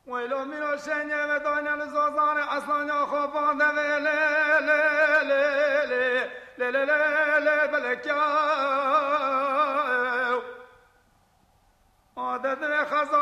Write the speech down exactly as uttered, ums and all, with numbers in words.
ویلو میرو شنگه و دانیل زوزان اصلا یا خوبان ده لی لی لی لی لی لی لی لی بلکیو عادت خزان